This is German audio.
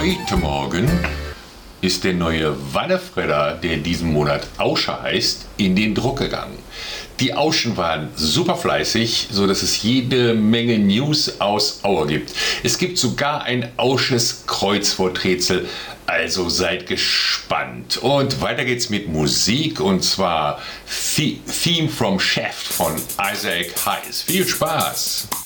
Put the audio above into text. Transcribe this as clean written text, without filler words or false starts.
Heute Morgen ist der neue Wannefredder, der diesen Monat Ausche heißt, in den Druck gegangen. Die Auschen waren super fleißig, so dass es jede Menge News aus Aue gibt. Es gibt sogar ein Ausches Kreuzworträtsel, also seid gespannt. Und weiter geht's mit Musik, und zwar Theme from Shaft von Isaac Hayes. Viel Spaß!